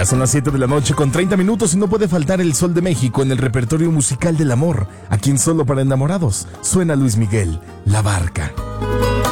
Ya son las 7 de la noche con 30 minutos y no puede faltar el Sol de México en el repertorio musical del amor. Aquí en Solo para Enamorados suena Luis Miguel, La Barca.